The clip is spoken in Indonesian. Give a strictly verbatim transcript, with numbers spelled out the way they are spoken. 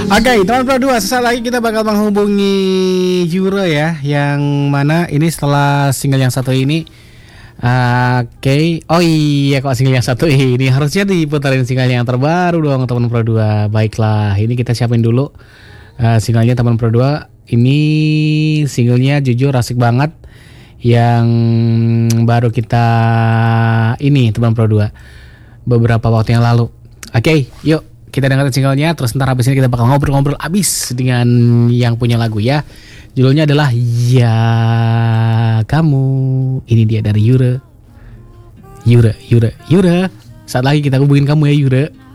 Oke, teman Pro dua, sesaat lagi kita bakal menghubungi Yura ya, yang mana ini setelah single yang satu ini. Uh, Oke, okay. Oh iya, kok single yang satu ini harusnya diputarin single yang terbaru dong teman Pro dua. Baiklah, ini kita siapin dulu uh, singlenya teman Pro dua. Ini singlenya jujur asik banget, yang baru kita ini teman Pro dua beberapa waktu yang lalu. Oke, okay, yuk kita dengerin singlenya, terus ntar habis ini kita bakal ngobrol-ngobrol abis dengan yang punya lagu ya. Judulnya adalah Ya Kamu. Ini dia dari Yura. Yura, Yura, Yura. Saat lagi kita hubungin kamu ya Yura.